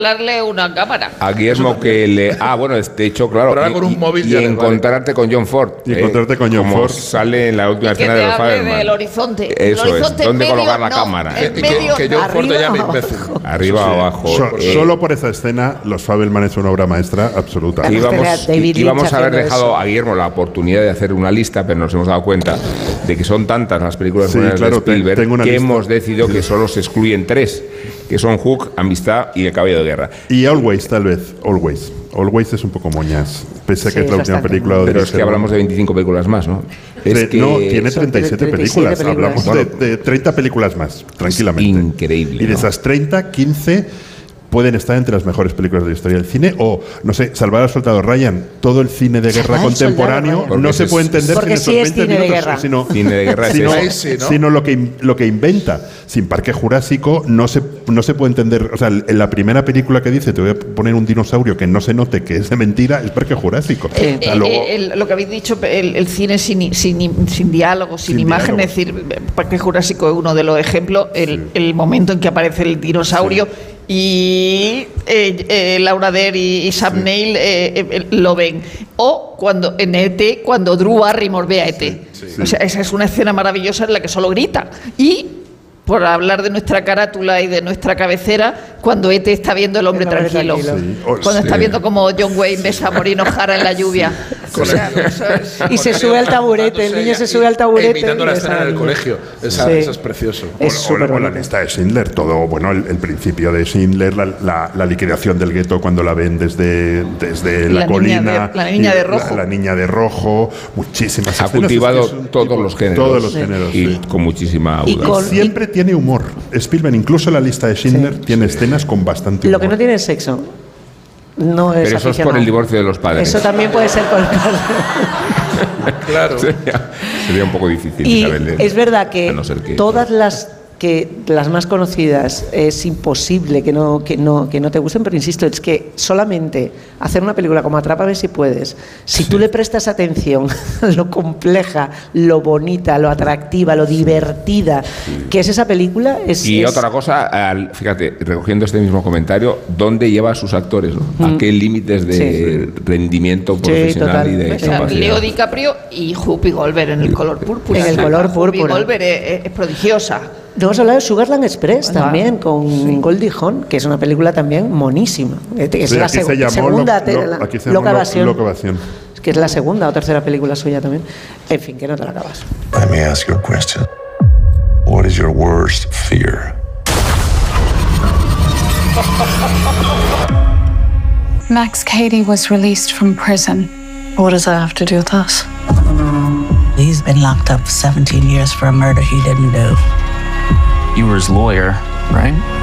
darle una cámara. A Guillermo que le... bueno, de hecho, claro. Pero ahora con un móvil y ya encontrarte con John Ford. Y encontrarte con John Ford. Sale en la última escena de los Fabelmans. Del horizonte. Eso el horizonte es. ¿Dónde medio, colocar la cámara? Que John Ford te llame imbécil. Arriba o abajo. Solo por esa escena, Los Fabelman es una obra maestra absoluta. Íbamos a haber dejado a Guillermo la oportunidad de hacer una lista, pero nos hemos dado cuenta de que son tantas las películas de Spielberg que hemos decidido que solo se excluyen 3, que son Hook, Amistad y El Caballo de Guerra. Y Always, tal vez. Always es un poco moñas, pese a que es la última película. Pero es que hablamos de 25 películas más, ¿no? No, tiene 37 películas. Hablamos de 30 películas más, tranquilamente. Increíble. Y de esas 30, 15 pueden estar entre las mejores películas de la historia del cine. O, no sé, Salvar al Soldado Ryan. Todo el cine de guerra contemporáneo no se puede entender sin esos 20 minutos. Cine de guerra sino lo que inventa. Sin Parque Jurásico no se puede entender. O sea, en la primera película que dice te voy a poner un dinosaurio que no se note que es de mentira, es Parque Jurásico. Lo que habéis dicho, el cine sin diálogo, sin imagen, es decir, Parque Jurásico es uno de los ejemplos. El momento en que aparece el dinosaurio y Laura Dern y Sam Neill lo ven. O cuando en E.T., cuando Drew Barrymore ve a E.T. O sea, esa es una escena maravillosa en la que solo grita. Y por hablar de nuestra carátula y de nuestra cabecera, cuando E.T. está viendo El hombre tranquilo. Cuando está viendo como John Wayne besa a Maureen O'Hara en la lluvia. O sea, y se sube al taburete, el niño se sube al taburete. Imitando la escena del colegio. Eso es precioso. O la lista de Schindler, todo, bueno, el principio de Schindler, la liquidación del gueto cuando la ven desde la colina. La niña de rojo. La niña de rojo, muchísimas escenas. Ha cultivado todos los géneros. Todos los géneros. Y con muchísima audacia. Siempre tiene humor. Spielberg, incluso la lista de Schindler, tiene escenas con bastante humor. Lo que no tiene es sexo. No es pero eso es por el divorcio de los padres. Eso también puede ser por el padre. Claro. Sería un poco difícil. Y es verdad que todas las más conocidas es imposible que no te gusten, pero insisto, es que solamente hacer una película como Atrápame si puedes, si tú le prestas atención a lo compleja, lo bonita, lo atractiva, lo divertida que es esa película. Otra cosa, fíjate, recogiendo este mismo comentario, ¿dónde lleva a sus actores? ¿No? ¿A qué límites de rendimiento profesional y de capacidad? Leo DiCaprio y Whoopi Goldberg en El color púrpura. En El color púrpura. Whoopi Goldberg es prodigiosa. No hemos hablado de Sugarland Express también, con Goldie Hawn, que es una película también monísima. Es la segunda Locovación. Que es la segunda o tercera película suya también. En fin, que no te la acabas. Let me ask you a question. What is your worst fear? Max Cady was released from prison. What does that have to do with us? He's been locked up 17 years for a murder he didn't do. You were his lawyer, right?